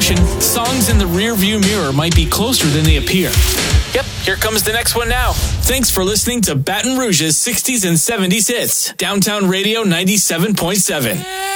station, songs in the rearview mirror might be closer than they appear. Yep, here comes the next one now. Thanks for listening to Baton Rouge's 60s and 70s hits. Downtown Radio 97.7.